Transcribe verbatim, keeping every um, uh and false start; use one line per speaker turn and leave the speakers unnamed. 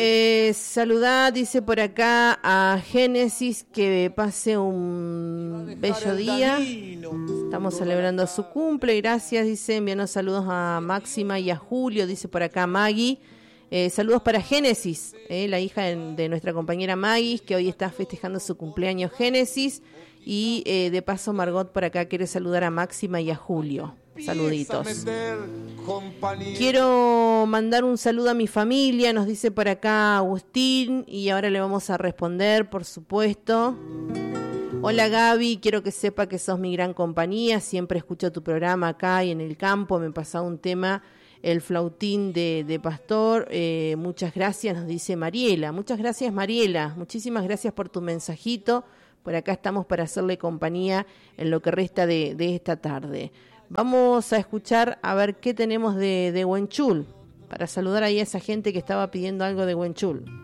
Eh, saludá, dice por acá a Génesis, que pase un bello día. Estamos celebrando su cumple, gracias, dice, enviando saludos a Máxima y a Julio, dice por acá Maggie. Eh, saludos para Génesis, eh, la hija de, de nuestra compañera Maggie, que hoy está festejando su cumpleaños Génesis. Y eh, de paso Margot por acá quiere saludar a Máxima y a Julio. Saluditos. Quiero mandar un saludo a mi familia, nos dice por acá Agustín, y ahora le vamos a responder, por supuesto. Hola Gaby, quiero que sepa que sos mi gran compañía, siempre escucho tu programa acá y en el campo, me pasaba un tema, el flautín de, de Pastor, eh, muchas gracias, nos dice Mariela. Muchas gracias Mariela, muchísimas gracias por tu mensajito, por acá estamos para hacerle compañía en lo que resta de, de esta tarde. Vamos a escuchar a ver qué tenemos de, de Huenchul, para saludar ahí a esa gente que estaba pidiendo algo de Huenchul.